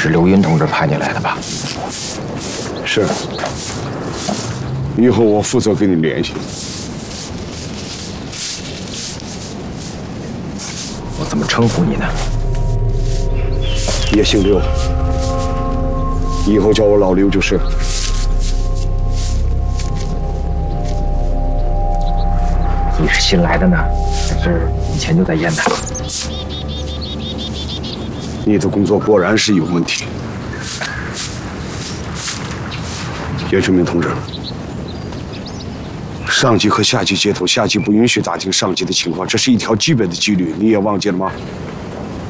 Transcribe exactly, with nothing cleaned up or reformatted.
是刘云同志派你来的吧？ 是。以后我负责跟你联系。 我怎么称呼你呢？ 也姓刘，以后叫我老刘就是了。 你是新来的呢，还是以前就在烟台？ 你的工作果然是有问题。叶春明同志，上级和下级接头，下级不允许打听上级的情况，这是一条基本的纪律，你也忘记了吗？